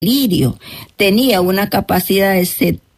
lirio tenía una capacidad de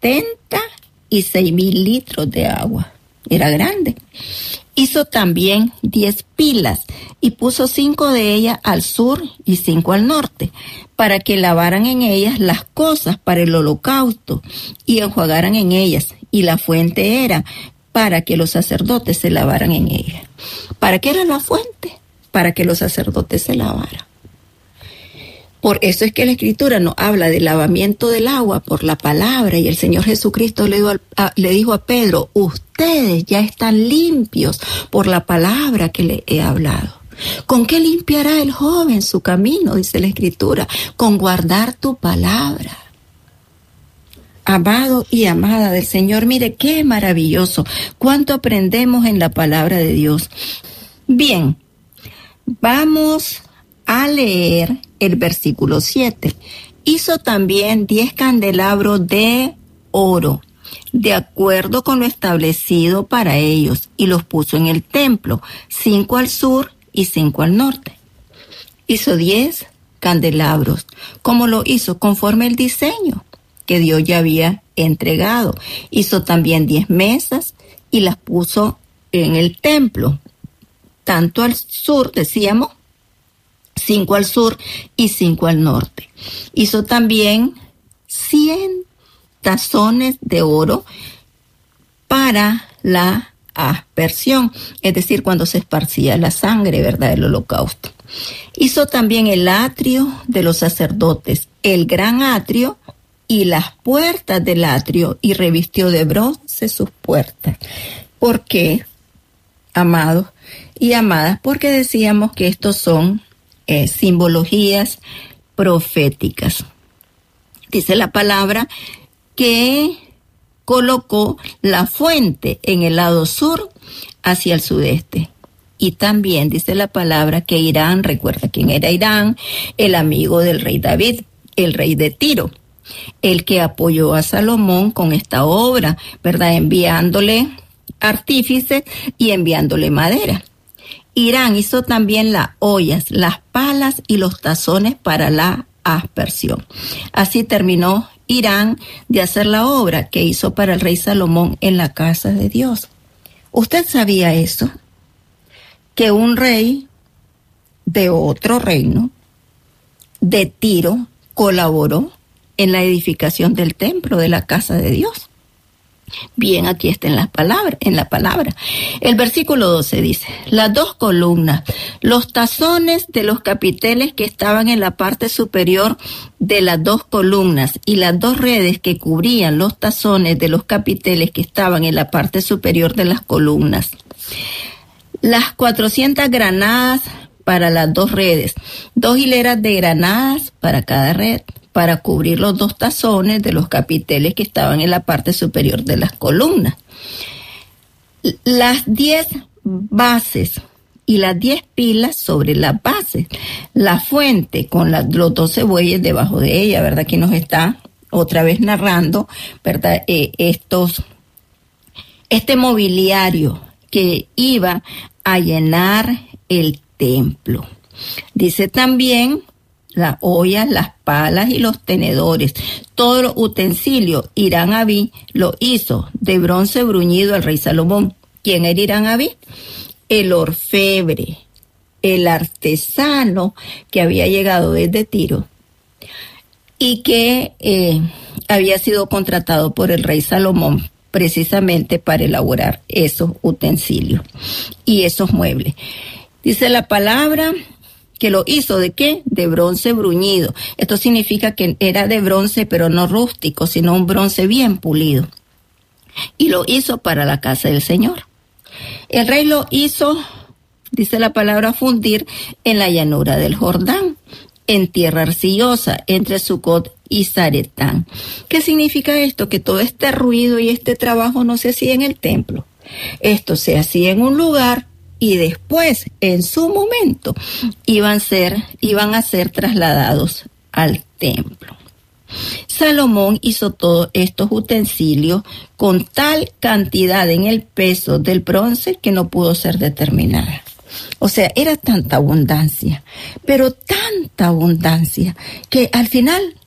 76,000 litros de agua. Era grande. Hizo también 10 pilas y puso 5 de ellas al sur y 5 al norte, para que lavaran en ellas las cosas para el holocausto y enjuagaran en ellas. Y la fuente era para que los sacerdotes se lavaran en ella. ¿Para qué era la fuente? Para que los sacerdotes se lavaran. Por eso es que la Escritura nos habla del lavamiento del agua por la palabra, y el Señor Jesucristo le dijo a Pedro: ustedes ya están limpios por la palabra que le he hablado. ¿Con qué limpiará el joven su camino? Dice la Escritura: con guardar tu palabra. Amado y amada del Señor, mire qué maravilloso, cuánto aprendemos en la palabra de Dios. Bien, vamos a leer el versículo 7. Hizo también 10 candelabros de oro, de acuerdo con lo establecido para ellos, y los puso en el templo, 5 al sur y 5 al norte. Hizo 10 candelabros, como lo hizo conforme el diseño que Dios ya había entregado. Hizo también 10 mesas y las puso en el templo, tanto al sur, decíamos, 5 al sur y 5 al norte. Hizo también 100 tazones de oro para la aspersión, es decir, cuando se esparcía la sangre, ¿verdad?, del holocausto. Hizo también el atrio de los sacerdotes, el gran atrio y las puertas del atrio, y revistió de bronce sus puertas. ¿Por qué, amados y amadas? Porque decíamos que estos son simbologías proféticas. Dice la palabra que colocó la fuente en el lado sur hacia el sudeste. Y también dice la palabra que Irán, recuerda quién era Irán, el amigo del rey David, el rey de Tiro, el que apoyó a Salomón con esta obra, ¿verdad?, enviándole artífices y enviándole madera. Irán hizo también las ollas, las palas y los tazones para la aspersión. Así terminó Irán de hacer la obra que hizo para el rey Salomón en la casa de Dios. ¿Usted sabía eso? Que un rey de otro reino, de Tiro, colaboró en la edificación del templo de la casa de Dios. Bien, aquí está en la palabra. El versículo 12 dice: las 2 columnas, los tazones de los capiteles que estaban en la parte superior de las 2 columnas y las 2 redes que cubrían los tazones de los capiteles que estaban en la parte superior de las columnas. Las 400 granadas para las 2 redes, 2 hileras de granadas para cada red, para cubrir los 2 tazones de los capiteles que estaban en la parte superior de las columnas. Las 10 bases y las 10 pilas sobre las bases. La fuente con los 12 bueyes debajo de ella, ¿verdad? Aquí nos está otra vez narrando, ¿verdad?, este mobiliario que iba a llenar el templo. Dice también las ollas, las palas y los tenedores. Todos los utensilios, Irán Abí lo hizo de bronce bruñido al rey Salomón. ¿Quién era Irán Abí? El orfebre, el artesano que había llegado desde Tiro y que había sido contratado por el rey Salomón precisamente para elaborar esos utensilios y esos muebles. Dice la palabra que lo hizo ¿de qué? De bronce bruñido. Esto significa que era de bronce, pero no rústico, sino un bronce bien pulido. Y lo hizo para la casa del Señor. El rey lo hizo, dice la palabra, fundir en la llanura del Jordán, en tierra arcillosa, entre Sucot y Zaretán. ¿Qué significa esto? Que todo este ruido y este trabajo no se hacía en el templo. Esto se hacía en un lugar y después, en su momento, iban a ser trasladados al templo. Salomón hizo todos estos utensilios con tal cantidad en el peso del bronce que no pudo ser determinada. O sea, era tanta abundancia, pero tanta abundancia, que al final